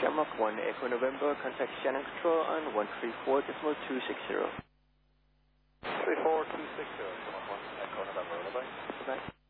Shamrock 1 Echo November, contact Shannon Control on 134.260. 34260, Shamrock 1 Echo November, bye-bye. Bye-bye.